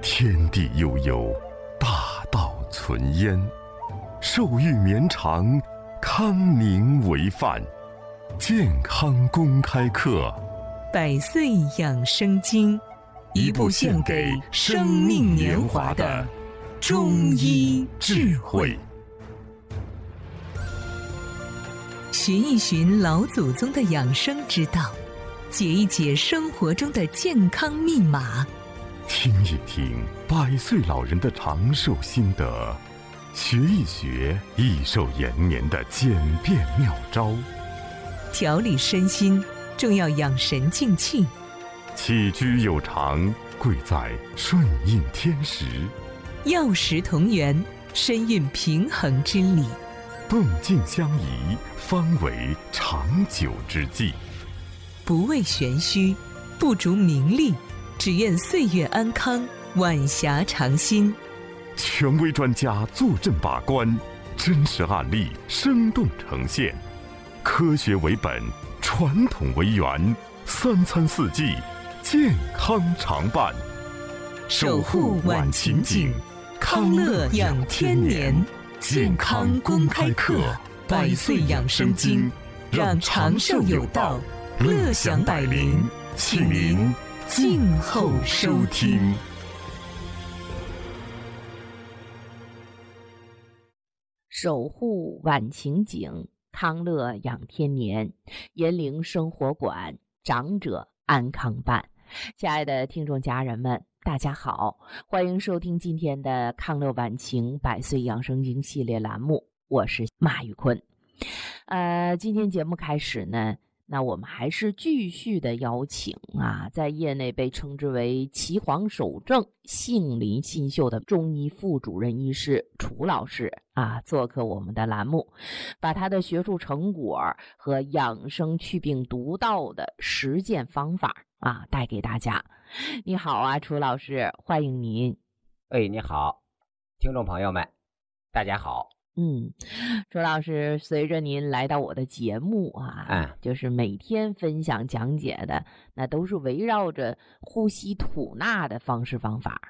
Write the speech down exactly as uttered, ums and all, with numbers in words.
天地悠悠，大道存焉。寿育绵长，康宁为范。健康公开课， 百岁养生经，一部献给生命年华的中医智慧。寻一寻老祖宗的养生之道，解一解生活中的健康密码， 听一听百岁老人的长寿心得，学一学益寿延年的简便妙招。 调理身心，重要养神静气。 起居有常，贵在顺应天时。 药食同源，身运平衡之理。 动静相宜，方为长久之计。 不为玄虚，不逐名利，只愿岁月安康，晚霞长新。 权威专家坐镇把关，真实案例生动呈现。科学为本，传统为源，三餐四季，健康常伴。 守护晚晴景，康乐养天年。健康公开课，百岁养生经，让长寿有道，乐享百龄，请您静候收听。 守护晚晴景，康乐养天年，延龄生活馆，长者安康办。亲爱的听众家人们，大家好，欢迎收听今天的康乐晚晴百岁养生经系列栏目，我是马玉坤。呃，今天节目开始呢，那我们还是继续的邀请啊，在业内被称之为岐黄首正、杏林新秀的中医副主任医师楚老师啊，做客我们的栏目，把他的学术成果和养生祛病独到的实践方法啊带给大家。你好啊，楚老师，欢迎您。 哎，你好，听众朋友们，大家好。 嗯，楚老师，随着您来到我的节目啊， 嗯， 就是每天分享讲解的，那都是围绕着呼吸吐纳的方式方法